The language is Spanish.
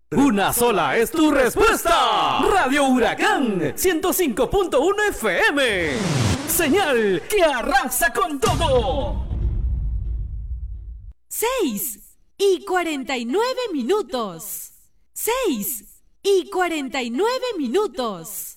Una sola es tu respuesta. Radio Huracán 105.1 FM. Señal que arrasa con todo. 6:49. 6:49.